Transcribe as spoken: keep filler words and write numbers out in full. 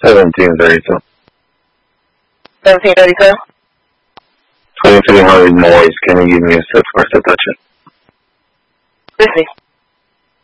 seventeen thirty-two. seventeen thirty-two? twenty-three hundred noise. Can you give me a set for to touch it? fifty.